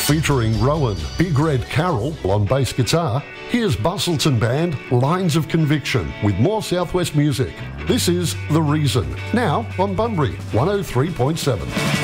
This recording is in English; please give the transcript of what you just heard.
Featuring Rowan Big Red Carroll on bass guitar, here's Bustleton Band Lines of Conviction with more Southwest music. This is The Reason, now on Bunbury 103.7.